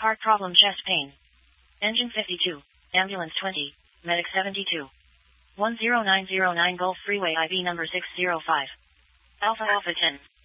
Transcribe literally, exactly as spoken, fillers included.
Heart problem, chest pain. Engine fifty-two. Ambulance twenty. Medic seventy-two. one zero nine zero nine Gulf Freeway I B number six zero five. Alpha Alpha ten.